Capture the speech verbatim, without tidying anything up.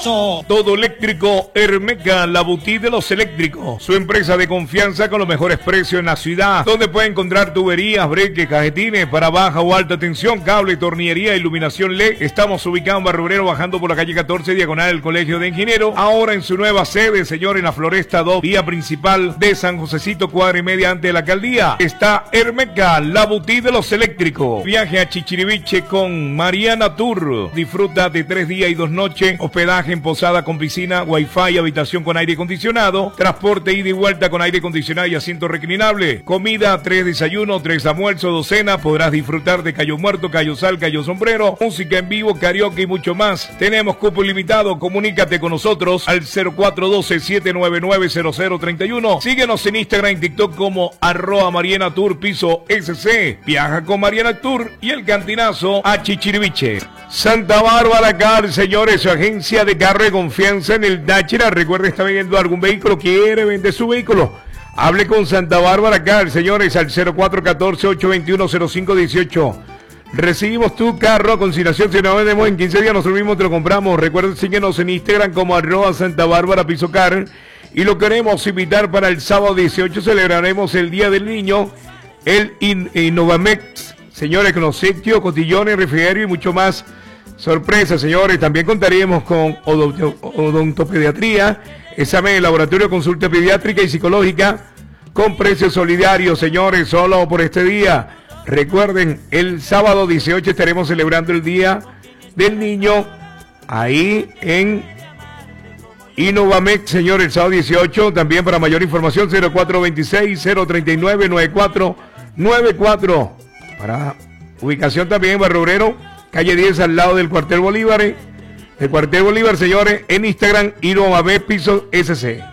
fabuloso. Todo eléctrico Hermeca, la boutique de los eléctricos. Su empresa de confianza con los mejores precios en la ciudad, donde puede encontrar tuberías, breques, cajetines para baja o alta tensión, cable, tornillería, iluminación L E D. Estamos ubicados en Barrio Obrero, bajando por la calle catorce, diagonal del Colegio de Ingenieros. Ahora en su nueva sede, señor, en la Floresta dos, vía principal de San Josecito, cuadra y media ante la alcaldía. Está Hermeca, la boutique de los eléctricos. Viaje a Chichiriviche con Mariana Tour. Disfruta de tres días y dos noches. Hospedaje en posada con piscina, wifi, habitación con aire acondicionado. Transporte ida y vuelta con aire acondicionado y asiento reclinable. Comida, tres desayunos, tres almuerzos, dos cenas. Podrás disfrutar de Cayo Muerto, Cayo Sal, Cayo Sombrero. Música en vivo, karaoke y mucho más. Tenemos cupo ilimitado. Comunícate con nosotros al cero cuatro uno dos, siete nueve nueve, cero cero tres uno. Síguenos en Instagram y TikTok como arroba Mariana Tour piso S C. Viaja con Mariana Tour y el cantinazo a Chichiriviche. Santa Bárbara Car, señores, su agencia de carro de confianza en el Táchira. Recuerde, está vendiendo algún vehículo, quiere vender su vehículo. Hable con Santa Bárbara Car, señores, al cero cuatro uno cuatro, ocho dos uno, cero cinco uno ocho. Recibimos tu carro a consignación. Si no vendemos en quince días, nosotros mismos te lo compramos. Recuerden, síguenos en Instagram como arroba Santa Bárbara Piso Car. Y lo queremos invitar para el sábado dieciocho. Celebraremos el Día del Niño, el In Innovamex, señores, con obsequio, cotillones, refrigerio y mucho más. Sorpresa, señores. También contaremos con odont odontopediatría, examen de laboratorio, consulta pediátrica y psicológica con precios solidarios, señores, solo por este día. Recuerden, el sábado dieciocho estaremos celebrando el Día del Niño ahí en Innovamex, señores, el sábado dieciocho. También para mayor información, cero cuatro dos seis, cero tres nueve, nueve cuatro nueve cuatro. Para ubicación también en Barrio Obrero, calle diez, al lado del Cuartel Bolívar. El Cuartel Bolívar, señores, en Instagram, Innovamex piso S C.